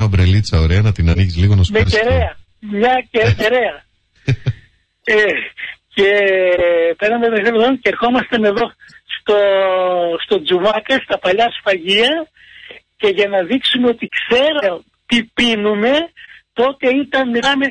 ομπρελίτσα, ωραία, να την ανοίξεις λίγο να σου πάρεις. Με κεραία. Μια κεραία. Και πέραμε εδώ και ερχόμαστε εδώ στο Τζουμάκα, στα παλιά σφαγεία, και για να δείξουμε ότι ξέρω τι πίνουμε, τότε ήταν, μιλάμε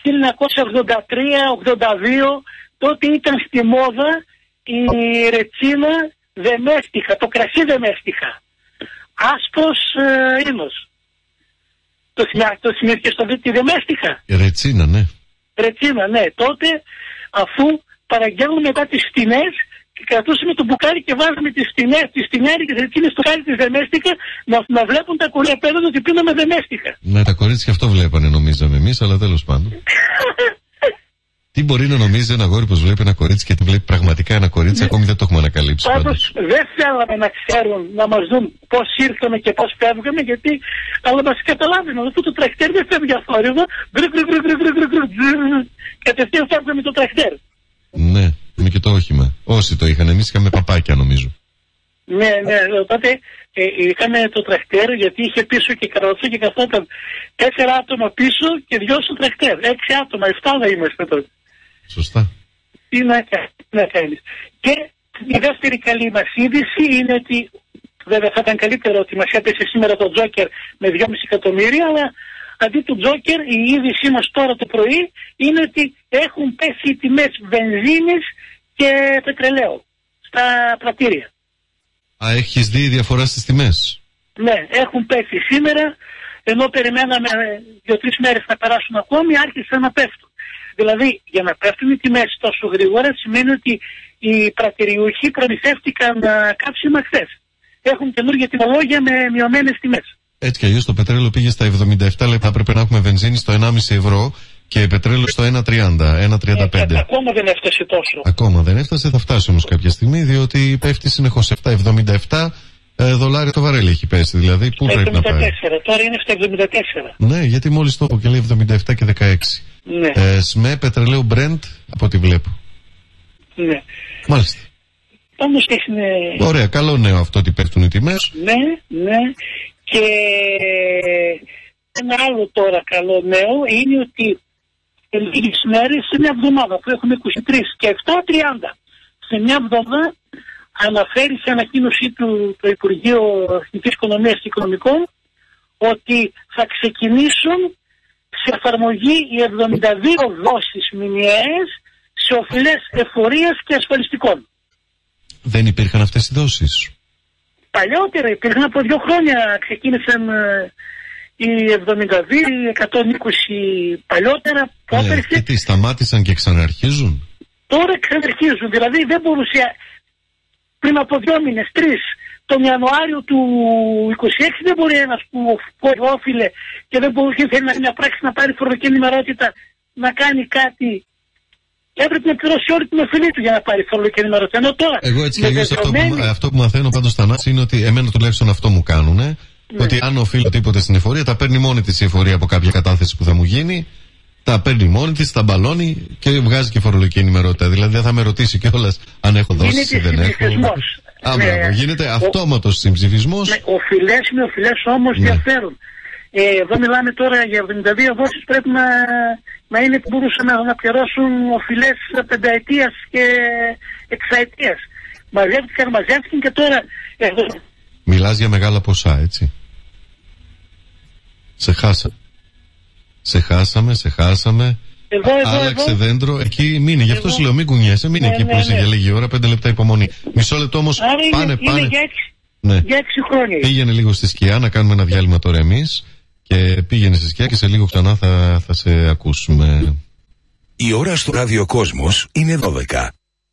1983-82, τότε ήταν στη μόδα η ρετσίνα δεμέστιχα, το κρασί δεμέστιχα. Άσπρος ίνος. Το θυμήθηκε στο τη δεμέστιχα. Ρετσίνα, ναι. Ρετσίνα, ναι. Τότε, αφού παραγγέλνουμε μετά τις φτηνές και κρατούσαμε το μπουκάρι και βάζαμε τις φτηνιάρικες ρετσίνες στο χάρι της δεμέστιχα, να βλέπουν τα κορίτσια πέραν ότι πίναμε δεμέστιχα. Ναι, τα κορίτσια αυτό βλέπανε, νομίζαμε εμείς, αλλά τέλος πάντων. Τι μπορεί να νομίζει ένα αγόρι πως βλέπει ένα κορίτσι και τι βλέπει πραγματικά ένα κορίτσι, ακόμη δεν το έχουμε ανακαλύψει. Πάντως δεν θέλαμε να ξέρουν, να μας δουν πώς ήρθαμε και πώς φεύγαμε, γιατί αλλά μας καταλάβαιναν. Αυτό το τρακτέρ δεν φεύγει αφόρυβα, κατευθείαν φεύγαμε με το τρακτέρ. Ναι, είναι και το όχημα. Όσοι το είχαν, εμείς είχαμε παπάκια νομίζω. Ναι, τότε είχαμε το τρακτέρ, γιατί είχε πίσω και καροτσό και καθόταν 4 άτομα πίσω και 2 στο τρακτέρ. 6 άτομα, 7 να είμαστε τότε. Σωστά. Τι να κάνεις. Και η δεύτερη καλή μας είδηση είναι ότι, βέβαια θα ήταν καλύτερο ότι μας έπεσε σήμερα το Τζόκερ με 2,5 εκατομμύρια, αλλά αντί του Τζόκερ η είδησή μας τώρα το πρωί είναι ότι έχουν πέσει οι τιμές βενζίνης και πετρελαίου στα πρατήρια. Έχεις δει διαφορά στις τιμές? Ναι, έχουν πέσει σήμερα, ενώ περιμέναμε 2-3 μέρες να περάσουν ακόμη, άρχισαν να πέφτουν. Δηλαδή, για να πέφτουν οι τιμές τόσο γρήγορα σημαίνει ότι οι πρατηριούχοι προμηθεύτηκαν κάψιμα χθες. Έχουν καινούργια τιμολόγια με μειωμένες τιμές. Έτσι κι αλλιώς το πετρέλαιο πήγε στα 77 λεπτά, πρέπει να έχουμε βενζίνη στο 1,5 ευρώ και πετρέλαιο στο 1,30, 1,35. Ακόμα δεν έφτασε τόσο. Ακόμα δεν έφτασε, θα φτάσει όμως κάποια στιγμή, διότι πέφτει συνεχώς. 7,77 δολάρια το βαρέλι έχει πέσει, δηλαδή πού πρέπει να πάει? Τώρα είναι στα 74. Ναι, γιατί μόλις το και λέει 77 και 16. Ναι. ΣΜΕ πετρελαίου Brent από ό,τι βλέπω. Ναι. Μάλιστα. Πάντως είναι... Ωραία, καλό νέο αυτό ότι πέφτουν οι τιμές. Ναι. Και ένα άλλο τώρα καλό νέο είναι ότι σε λίγες μέρες, σε μια εβδομάδα που έχουμε 23 και 7:30, σε μια εβδομάδα αναφέρει σε ανακοίνωσή του το Υπουργείο Εθνικής Οικονομίας και Οικονομικών ότι θα ξεκινήσουν σε εφαρμογή οι 72 δόσεις μηνιαίες σε οφειλές εφορίας και ασφαλιστικών. Δεν υπήρχαν αυτές οι δόσεις? Παλιότερα υπήρχαν, από 2 χρόνια ξεκίνησαν οι 72, οι 120 παλιότερα. Και τι, σταμάτησαν και ξαναρχίζουν? Τώρα ξαναρχίζουν, δηλαδή δεν μπορούσε πριν από 2 μήνες, 3, τον Ιανουάριο του 26 δεν μπορεί ένας που όφιλε και δεν μπορούσε να πράξει να πάρει φορολογική ενημερότητα να κάνει κάτι. Έπρεπε να πληρώσει όλη την οφειλή του για να πάρει φορολογική ενημερότητα. Ενώ τώρα, εγώ έτσι κι αλλιώς αυτό που μαθαίνω πάντως στα νάτια είναι ότι εμένα τουλάχιστον αυτό μου κάνουνε. Ναι. Ότι αν οφείλω τίποτε στην εφορία, τα παίρνει μόνη της η εφορία από κάποια κατάθεση που θα μου γίνει. Τα παίρνει μόνη της, τα μπαλώνει και βγάζει και φορολογική ενημερότητα. Δηλαδή δεν θα με ρωτήσει κιόλας αν έχω δώσει ή δεν έχω. Γίνεται αυτόματος συμψηφισμός. Οφειλές με οφειλές όμως διαφέρουν. Εδώ μιλάμε τώρα για 72 δόσεις, πρέπει να είναι που μπορούσαν να πληρώσουν οφειλές 5ετίας και 6ετίας. Μαζεύτηκαν και τώρα... Μιλάς για μεγάλα ποσά, έτσι. Σε χάσαμε. Άλλαξε δέντρο, εκεί μείνε. Γι' αυτό σου λέω μην κουνιέσαι, μείνε εκεί που είσαι για λίγη ώρα, 5 λεπτά υπομονή. Μισό λεπτό όμως, πάνε. Για 6 χρόνια. Πήγαινε λίγο στη σκιά, να κάνουμε ένα διάλειμμα τώρα εμείς. Και πήγαινε στη σκιά και σε λίγο ξανά θα σε ακούσουμε. Η ώρα στο ραδιοκόσμος είναι 12.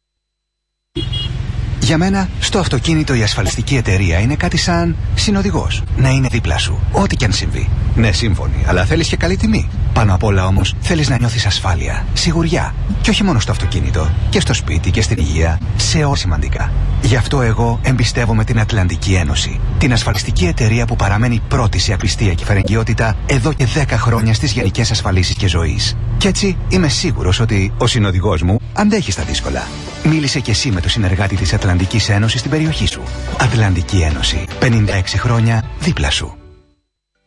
Για μένα, στο αυτοκίνητο η ασφαλιστική εταιρεία είναι κάτι σαν συνοδηγός. Να είναι δίπλα σου, ό,τι και αν συμβεί. Ναι, σύμφωνοι, αλλά θέλεις και καλή τιμή. Πάνω απ' όλα όμως, θέλεις να νιώθεις ασφάλεια, σιγουριά. Και όχι μόνο στο αυτοκίνητο, και στο σπίτι και στην υγεία, σε όλα σημαντικά. Γι' αυτό εγώ εμπιστεύομαι την Ατλαντική Ένωση. Την ασφαλιστική εταιρεία που παραμένει πρώτη σε απιστία και φερεγγιότητα εδώ και 10 χρόνια στις γενικές ασφαλίσεις και ζωής. Κι έτσι είμαι σίγουρος ότι ο συνοδηγός μου αντέχει στα δύσκολα. Μίλησε κι εσύ με το συνεργάτη της Ατλαντικής Ένωσης στην περιοχή σου. Ατλαντική Ένωση. 56 χρόνια δίπλα σου.